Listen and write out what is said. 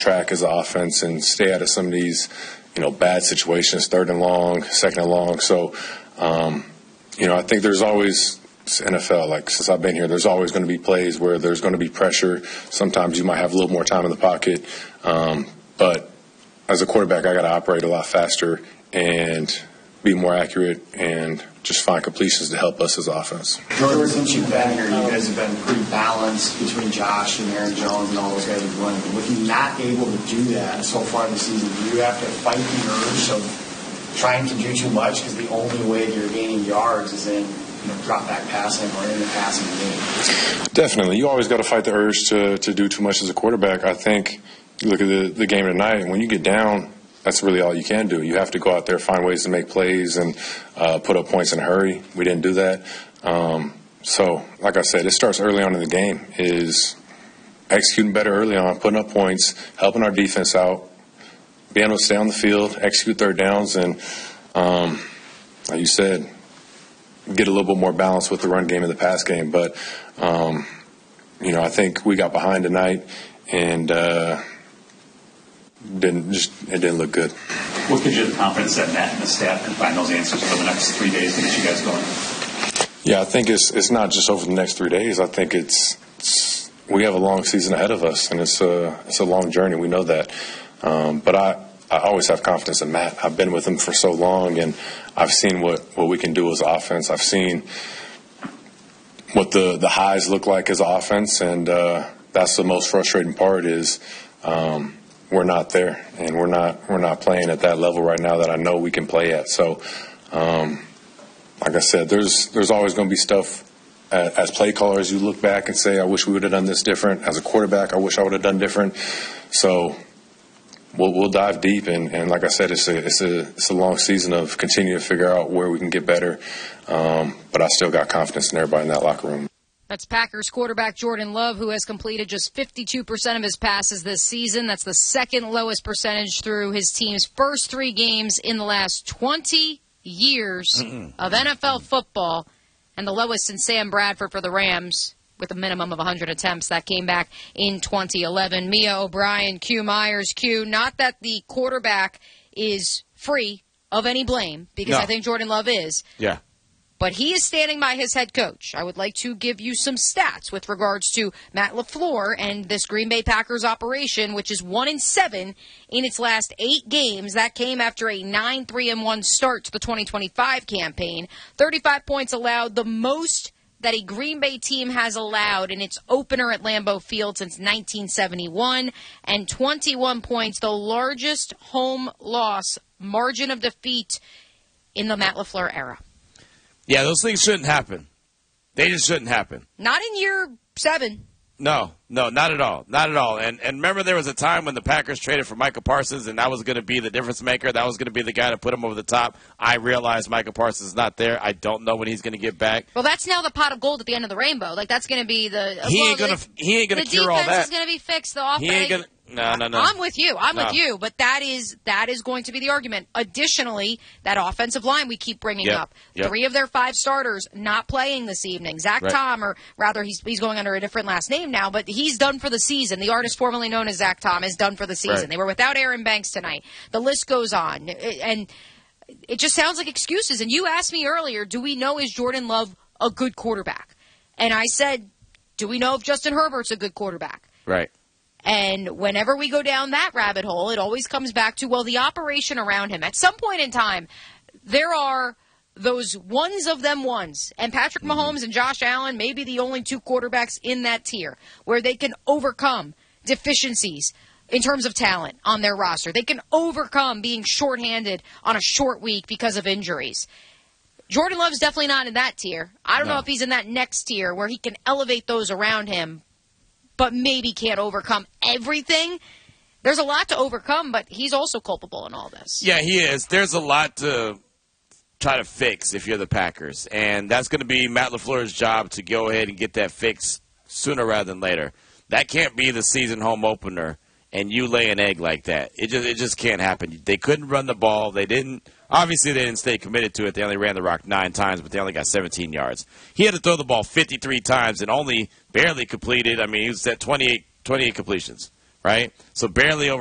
track as an offense and stay out of some of these, bad situations, 3rd and long, 2nd and long. So, I think there's always NFL, since I've been here, there's always going to be plays where there's going to be pressure. Sometimes you might have a little more time in the pocket. But as a quarterback, I got to operate a lot faster and be more accurate and just find completions to help us as offense. Jordan, since you've been here, you guys have been pretty balanced between Josh and Aaron Jones and all those guys who've run. But with you not able to do that so far this season, do you have to fight the urge of trying to do too much because the only way that you're gaining yards is in drop back passing or in the passing game? Definitely. You always got to fight the urge to do too much as a quarterback. I think you look at the game tonight, and when you get down, that's really all you can do. You have to go out there, find ways to make plays and put up points in a hurry. We didn't do that. So, like I said, it starts early on in the game, is executing better early on, putting up points, helping our defense out, being able to stay on the field, execute 3rd downs, and like you said, get a little bit more balance with the run game and the pass game. But, I think we got behind tonight and it didn't look good. What gives you the confidence that Matt and the staff can find those answers for the next 3 days to get you guys going? Yeah, I think it's not just over the next 3 days. I think we have a long season ahead of us, and it's a long journey. We know that. But I always have confidence in Matt. I've been with him for so long, and I've seen what we can do as offense. I've seen what the highs look like as offense, and that's the most frustrating part is we're not there, and we're not playing at that level right now that I know we can play at. So, like I said, there's always going to be stuff as play callers. You look back and say, I wish we would have done this different. As a quarterback, I wish I would have done different. So we'll dive deep, and like I said, it's a long season of continuing to figure out where we can get better. But I still got confidence in everybody in that locker room. That's Packers quarterback Jordan Love, who has completed just 52% of his passes this season. That's the 2nd lowest percentage through his team's first 3 games in the last 20 years of NFL football, and the lowest in Sam Bradford for the Rams with a minimum of 100 attempts. That came back in 2011. Mia O'Brien, Q Myers, Q. Not that the quarterback is free of any blame, because I think Jordan Love is. Yeah. But he is standing by his head coach. I would like to give you some stats with regards to Matt LaFleur and this Green Bay Packers operation, which is 1-7 in its last 8 games. That came after a 9-3-1 start to the 2025 campaign. 35 points allowed, the most that a Green Bay team has allowed in its opener at Lambeau Field since 1971, and 21 points, the largest home loss margin of defeat in the Matt LaFleur era. Yeah, those things shouldn't happen. They just shouldn't happen. Not in year 7. No, not at all. Not at all. And remember, there was a time when the Packers traded for Micah Parsons, and that was going to be the difference maker. That was going to be the guy to put him over the top. I realize Micah Parsons is not there. I don't know when he's going to get back. Well, that's now the pot of gold at the end of the rainbow. That's going to be the. He ain't going to cure all that. The defense is going to be fixed. The offense. He ain't going to. No. I'm with you. With you. But that is going to be the argument. Additionally, that offensive line we keep bringing up. 3 of their 5 starters not playing this evening. Zach Tom, or rather, he's going under a different last name now, but he's done for the season. The artist formerly known as Zach Tom is done for the season. Right. They were without Aaron Banks tonight. The list goes on. And it just sounds like excuses. And you asked me earlier, do we know, is Jordan Love a good quarterback? And I said, do we know if Justin Herbert's a good quarterback? Right. And whenever we go down that rabbit hole, it always comes back to, well, the operation around him. At some point in time, there are those ones of them ones. And Patrick Mahomes and Josh Allen may be the only 2 quarterbacks in that tier where they can overcome deficiencies in terms of talent on their roster. They can overcome being shorthanded on a short week because of injuries. Jordan Love's definitely not in that tier. I don't know if he's in that next tier where he can elevate those around him, but maybe can't overcome everything. There's a lot to overcome, but he's also culpable in all this. Yeah, he is. There's a lot to try to fix if you're the Packers, and that's going to be Matt LaFleur's job to go ahead and get that fixed sooner rather than later. That can't be the season home opener, and you lay an egg like that. It just can't happen. They couldn't run the ball. Obviously, they didn't stay committed to it. They only ran the rock 9 times, but they only got 17 yards. He had to throw the ball 53 times and only barely completed. I mean, he was at 28 completions. right? So barely over